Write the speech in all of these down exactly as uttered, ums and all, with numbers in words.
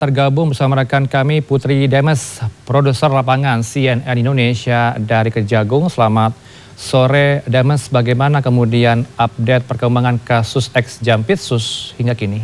Tergabung bersama rekan kami Putri Demes, produser lapangan C N N Indonesia dari Kejagung. Selamat sore Demes, bagaimana kemudian update perkembangan kasus ex Jampitsus hingga kini?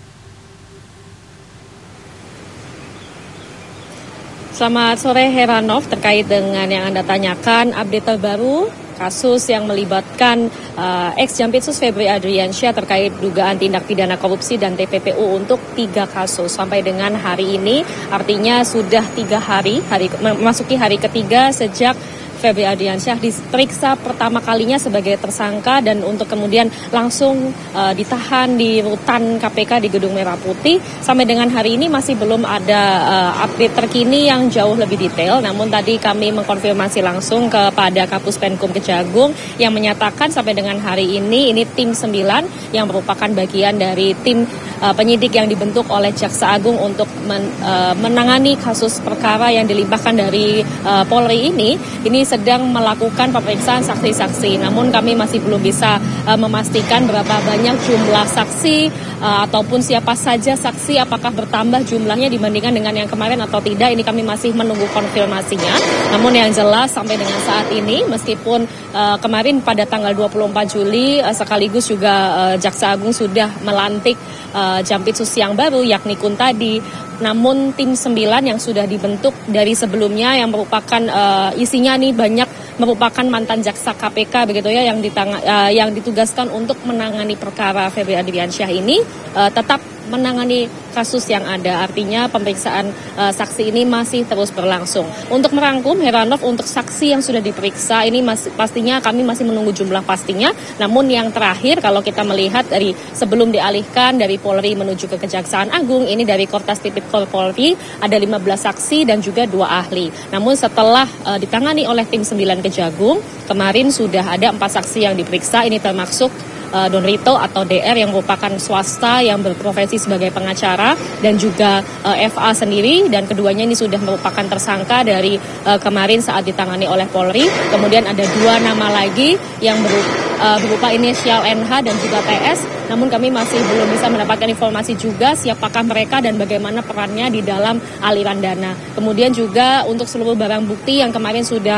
Selamat sore Heranov, terkait dengan yang Anda tanyakan, update terbaru kasus yang melibatkan uh, ex Jampitsus Febri Adriansyah terkait dugaan tindak pidana korupsi dan T P P U untuk tiga kasus sampai dengan hari ini, artinya sudah tiga hari, hari memasuki hari ketiga sejak Febri Adriansyah diperiksa pertama kalinya sebagai tersangka dan untuk kemudian langsung uh, ditahan di rutan K P K di Gedung Merah Putih. Sampai dengan hari ini masih belum ada uh, update terkini yang jauh lebih detail. Namun tadi kami mengkonfirmasi langsung kepada Kapus Penkum Kejagung yang menyatakan sampai dengan hari ini ini tim sembilan yang merupakan bagian dari tim uh, penyidik yang dibentuk oleh Jaksa Agung untuk men, uh, menangani kasus perkara yang dilimpahkan dari uh, Polri ini. Ini sedang melakukan pemeriksaan saksi-saksi, namun kami masih belum bisa uh, memastikan berapa banyak jumlah saksi uh, ataupun siapa saja saksi, apakah bertambah jumlahnya dibandingkan dengan yang kemarin atau tidak. Ini kami masih menunggu konfirmasinya. Namun yang jelas sampai dengan saat ini, meskipun uh, kemarin pada tanggal dua puluh empat Juli uh, sekaligus juga uh, Jaksa Agung sudah melantik uh, Jampitsus yang baru yakni Kuntadi. Namun tim sembilan yang sudah dibentuk dari sebelumnya yang merupakan uh, isinya nih banyak merupakan mantan jaksa K P K begitu ya yang ditang, uh, yang ditugaskan untuk menangani perkara Febri Adriansyah ini uh, tetap menangani kasus yang ada. Artinya pemeriksaan uh, saksi ini masih terus berlangsung. Untuk merangkum Heranov, untuk saksi yang sudah diperiksa ini masih, pastinya kami masih menunggu jumlah pastinya. Namun yang terakhir kalau kita melihat dari sebelum dialihkan dari Polri menuju ke Kejaksaan Agung, ini dari Kortas Tipikor Polri ada lima belas saksi dan juga dua ahli. Namun setelah uh, ditangani oleh tim sembilan Kejagung, kemarin sudah ada empat saksi yang diperiksa. Ini termasuk uh, Don Rito atau D R yang merupakan swasta yang berprofesi sebagai pengacara dan juga uh, F A sendiri, dan keduanya ini sudah merupakan tersangka dari uh, kemarin saat ditangani oleh Polri. Kemudian ada dua nama lagi yang berupa, uh, berupa inisial N H dan juga T S. Namun kami masih belum bisa mendapatkan informasi juga siapakah mereka dan bagaimana perannya di dalam aliran dana. Kemudian juga untuk seluruh barang bukti yang kemarin sudah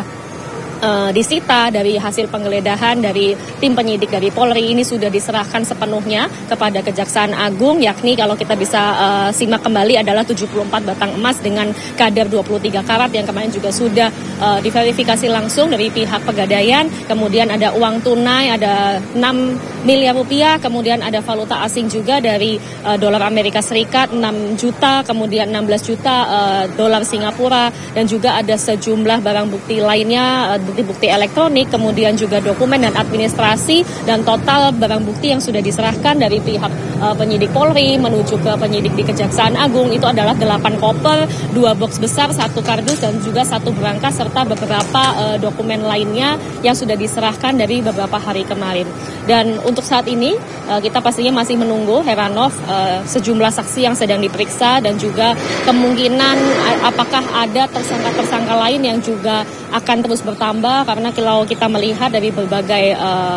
Uh, disita dari hasil penggeledahan dari tim penyidik dari Polri ini sudah diserahkan sepenuhnya kepada Kejaksaan Agung, yakni kalau kita bisa uh, simak kembali adalah tujuh puluh empat batang emas dengan kadar dua puluh tiga karat yang kemarin juga sudah uh, diverifikasi langsung dari pihak Pegadaian. Kemudian ada uang tunai, ada enam miliar rupiah, kemudian ada valuta asing juga dari uh, dolar Amerika Serikat enam juta, kemudian enam belas juta uh, dolar Singapura, dan juga ada sejumlah barang bukti lainnya, uh, bukti-bukti elektronik, kemudian juga dokumen dan administrasi, dan total barang bukti yang sudah diserahkan dari pihak uh, penyidik Polri menuju ke penyidik di Kejaksaan Agung itu adalah delapan koper, dua box besar, satu kardus, dan juga satu berangkas, serta beberapa uh, dokumen lainnya yang sudah diserahkan dari beberapa hari kemarin. Dan untuk saat ini uh, kita pastinya masih menunggu Heranov uh, sejumlah saksi yang sedang diperiksa dan juga kemungkinan uh, apakah ada tersangka-tersangka lain yang juga akan terus bertambah, karena kalau kita melihat dari berbagai uh,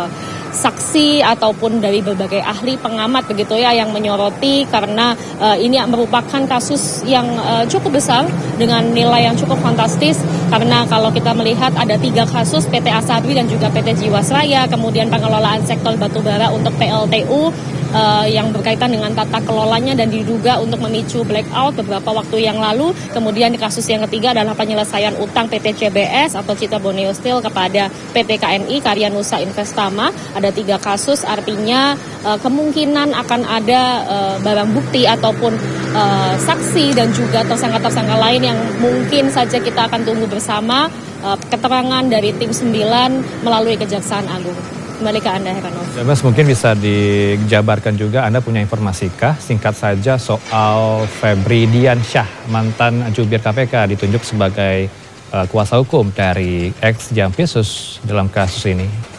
saksi ataupun dari berbagai ahli pengamat begitu ya yang menyoroti, karena uh, ini merupakan kasus yang uh, cukup besar dengan nilai yang cukup fantastis, karena kalau kita melihat ada tiga kasus P T Asabi dan juga P T Jiwasraya, kemudian pengelolaan sektor batubara untuk P L T U Uh, yang berkaitan dengan tata kelolanya dan diduga untuk memicu blackout beberapa waktu yang lalu. Kemudian kasus yang ketiga adalah penyelesaian utang P T C B S atau Cita Borneo Steel kepada P T K N I Karya Nusa Investama. Ada tiga kasus, artinya uh, kemungkinan akan ada uh, barang bukti ataupun uh, saksi dan juga tersangka-tersangka lain yang mungkin saja kita akan tunggu bersama uh, keterangan dari tim sembilan melalui Kejaksaan Agung. Kembali ke Anda, Heranov. Mas, mungkin bisa dijabarkan juga, Anda punya informasikah singkat saja soal Febri Adriansyah, mantan jubir K P K, ditunjuk sebagai uh, kuasa hukum dari ex Jampitsus dalam kasus ini?